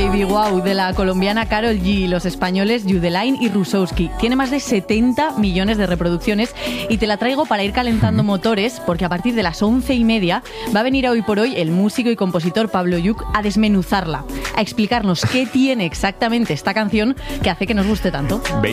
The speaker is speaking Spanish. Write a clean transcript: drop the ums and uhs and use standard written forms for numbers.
Baby Wow de la colombiana Karol G, los españoles Yudelain y Rusowski. Tiene más de 70 millones de reproducciones y te la traigo para ir calentando motores, porque a partir de las 11:30 va a venir a Hoy por Hoy el músico y compositor Pablo Lluch a desmenuzarla, a explicarnos qué tiene exactamente esta canción que hace que nos guste tanto.